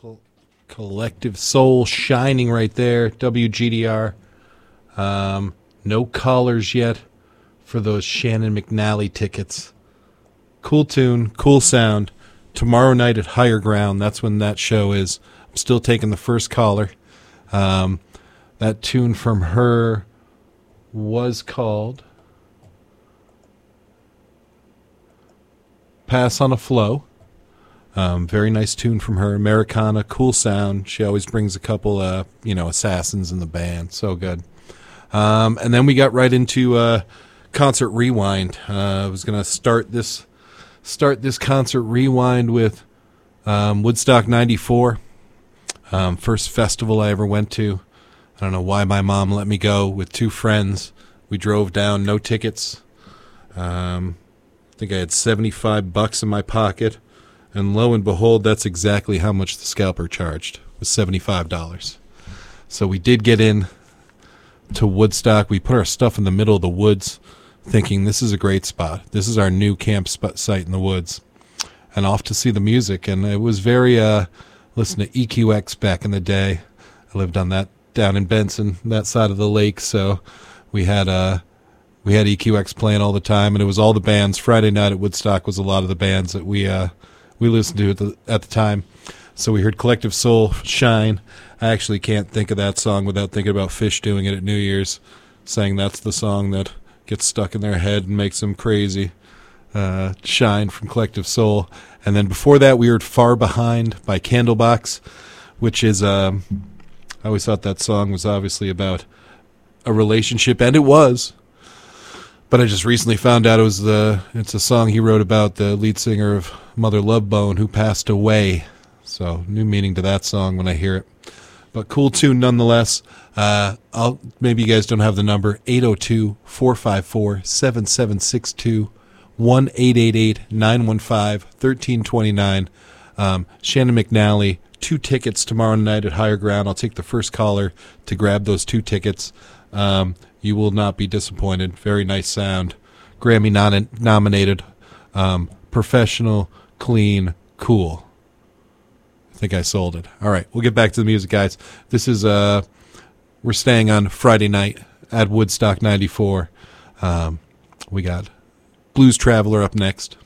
Collective Soul shining right there. WGDR. No callers yet for those Shannon McNally tickets. Cool tune, cool sound. Tomorrow night at Higher Ground, that's when that show is. I'm still taking the first caller. That tune from her was called Pass on a Flow. Very nice tune from her. Americana, cool sound. She always brings a couple, assassins in the band. So good. And then we got right into Concert Rewind. I was going to start this Concert Rewind with Woodstock 94. First festival I ever went to. I don't know why my mom let me go with two friends. We drove down, no tickets. I think I had $75 in my pocket. And lo and behold, that's exactly how much the scalper charged, was $75. So we did get in to Woodstock. We put our stuff in the middle of the woods, thinking this is a great spot. This is our new camp site in the woods. And off to see the music. And it was very, listen to EQX back in the day. I lived on that, down in Benson, that side of the lake. So we had EQX playing all the time. And it was all the bands. Friday night at Woodstock was a lot of the bands that we listened to at the time. So we heard Collective Soul, Shine. I actually can't think of that song without thinking about Fish doing it at New Year's, saying that's the song that gets stuck in their head and makes them crazy. Shine from Collective Soul. And then before that, we heard Far Behind by Candlebox, which is, I always thought that song was obviously about a relationship, and it was. But I just recently found out it's a song he wrote about the lead singer of Mother Love Bone who passed away. So new meaning to that song when I hear it. But cool tune nonetheless. Maybe you guys don't have the number. 802-454-7762. 1-888-915-1329. Shannon McNally, 2 tickets tomorrow night at Higher Ground. I'll take the first caller to grab those 2 tickets. You will not be disappointed. Very nice sound. Grammy nominated. Professional, clean, cool. I think I sold it. All right, we'll get back to the music, guys. This is, we're staying on Friday night at Woodstock 94. We got Blues Traveler up next.